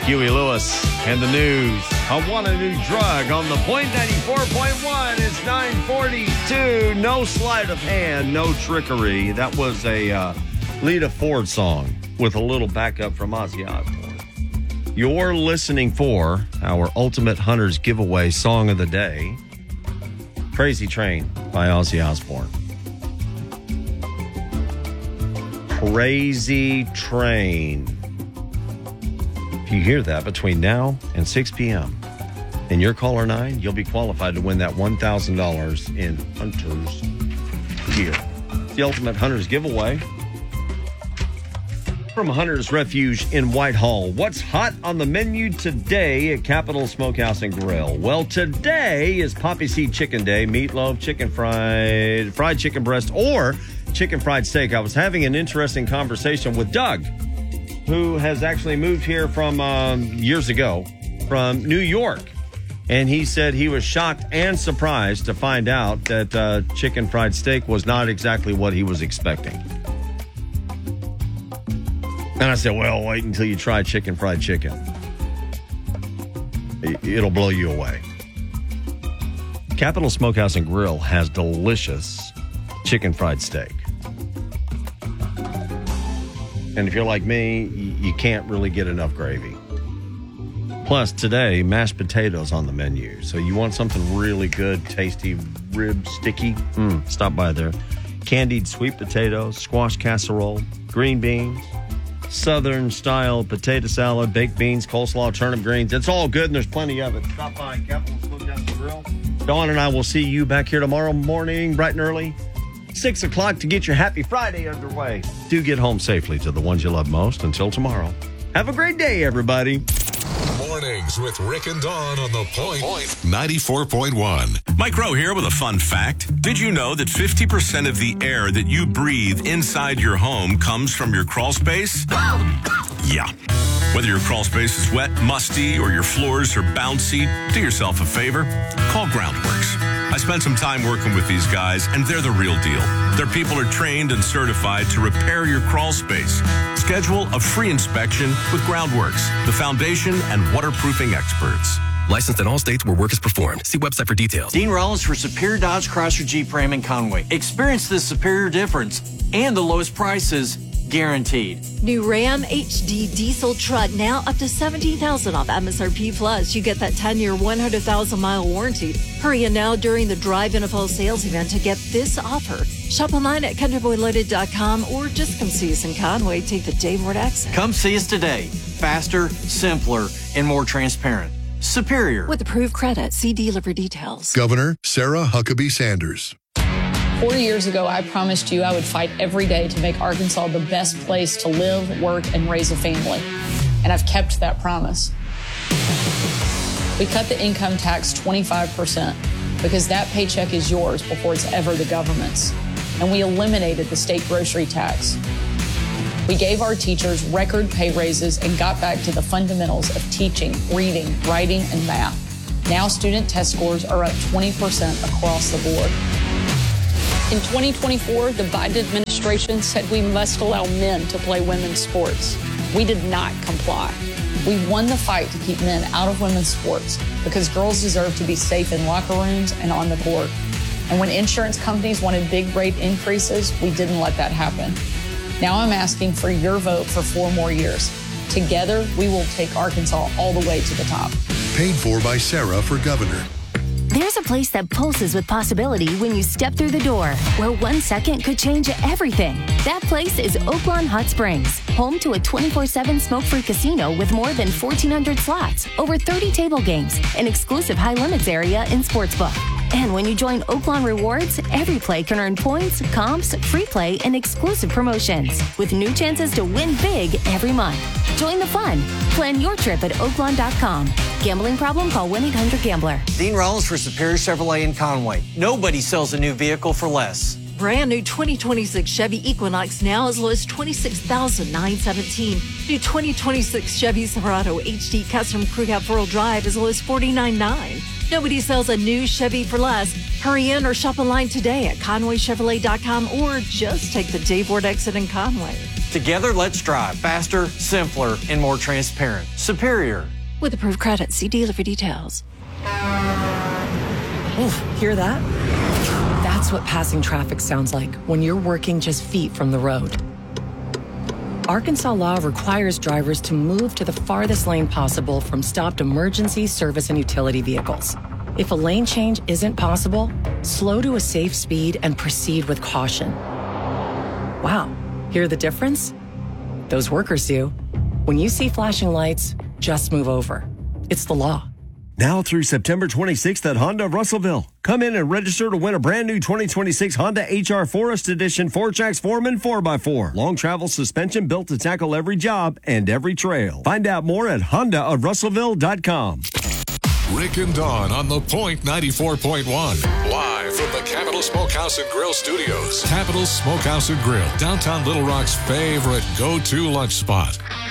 Huey Lewis and the News. I want a new drug on the Point 94.1. It's 9:42. No sleight of hand, no trickery. That was a Lita Ford song with a little backup from Ozzy Osbourne. You're listening for our Ultimate Hunters giveaway song of the day, Crazy Train by Ozzy Osbourne. Crazy Train. If you hear that between now and 6 p.m. and you're caller 9, you'll be qualified to win that $1,000 in Hunters gear. It's the Ultimate Hunters giveaway from Hunters Refuge in Whitehall. What's hot on the menu today at Capitol Smokehouse and Grill? Well, today is Poppy Seed Chicken Day. Meatloaf, chicken fried chicken breast, or chicken fried steak. I was having an interesting conversation with Doug, who has actually moved here from years ago from New York. And he said he was shocked and surprised to find out that chicken fried steak was not exactly what he was expecting. And I said, well, wait until you try chicken fried chicken. It'll blow you away. Capitol Smokehouse and Grill has delicious chicken fried steak. And if you're like me, you can't really get enough gravy. Plus, today, mashed potatoes on the menu. So you want something really good, tasty, rib, sticky? Stop by there. Candied sweet potatoes, squash casserole, green beans, Southern-style potato salad, baked beans, coleslaw, turnip greens. It's all good, and there's plenty of it. Stop by Capitol Smokehouse and Grill. Dawn and I will see you back here tomorrow morning, bright and early, 6 o'clock, to get your Happy Friday underway. Do get home safely to the ones you love most. Until tomorrow, have a great day, everybody. Mornings with Rick and Dawn on the Point 94.1. Mike Rowe here with a fun fact. Did you know that 50% of the air that you breathe inside your home comes from your crawl space? Yeah. Whether your crawl space is wet, musty, or your floors are bouncy, do yourself a favor. Call Groundworks. I spent some time working with these guys, and they're the real deal. Their people are trained and certified to repair your crawl space. Schedule a free inspection with Groundworks, the foundation and waterproofing experts. Licensed in all states where work is performed. See website for details. Dean Rollins for Superior Dodge Chrysler Jeep Ram in Conway. Experience the superior difference and the lowest prices guaranteed. New Ram HD diesel truck now up to $17,000 off MSRP plus. You get that 10-year, 100,000-mile warranty. Hurry in now during the Drive NFL sales event to get this offer. Shop online at countryboyloaded.com or just come see us in Conway. Take the Dave Ward exit. Come see us today. Faster, simpler, and more transparent. Superior. With approved credit. See dealer for details. Governor Sarah Huckabee Sanders. 4 years ago, I promised you I would fight every day to make Arkansas the best place to live, work, and raise a family. And I've kept that promise. We cut the income tax 25% because that paycheck is yours before it's ever the government's. And we eliminated the state grocery tax. We gave our teachers record pay raises and got back to the fundamentals of teaching, reading, writing, and math. Now student test scores are up 20% across the board. In 2024, the Biden administration said we must allow men to play women's sports. We did not comply. We won the fight to keep men out of women's sports because girls deserve to be safe in locker rooms and on the court. And when insurance companies wanted big rate increases, we didn't let that happen. Now I'm asking for your vote for 4 more years. Together, we will take Arkansas all the way to the top. Paid for by Sarah for governor. There's a place that pulses with possibility when you step through the door, where 1 second could change everything. That place is Oaklawn Hot Springs, home to a 24/7 smoke-free casino with more than 1,400 slots, over 30 table games, an exclusive high-limits area and sportsbook. And when you join Oaklawn Rewards, every play can earn points, comps, free play, and exclusive promotions, with new chances to win big every month. Join the fun. Plan your trip at Oaklawn.com. Gambling problem? Call 1-800-GAMBLER. Dean Rollins for Superior Chevrolet in Conway. Nobody sells a new vehicle for less. Brand new 2026 Chevy Equinox now as low as $26,917. New 2026 Chevy Silverado HD Custom Crew Cab 4-wheel drive as low as $49,900. Nobody sells a new Chevy for less. Hurry in or shop online today at ConwayChevrolet.com or just take the Dave Ward exit in Conway. Together, let's drive faster, simpler, and more transparent. Superior. With approved credit, see dealer for details. Oof, hear that? That's what passing traffic sounds like when you're working just feet from the road. Arkansas law requires drivers to move to the farthest lane possible from stopped emergency, service, and utility vehicles. If a lane change isn't possible, slow to a safe speed and proceed with caution. Wow, hear the difference? Those workers do. When you see flashing lights, just move over. It's the law. Now through September 26th at Honda of Russellville. Come in and register to win a brand new 2026 Honda HR Forest Edition 4Jax Foreman 4x4. Long travel suspension built to tackle every job and every trail. Find out more at HondaofRussellville.com. Rick and Dawn on The Point 94.1. Live from the Capital Smokehouse and Grill Studios. Capital Smokehouse and Grill, downtown Little Rock's favorite go-to lunch spot.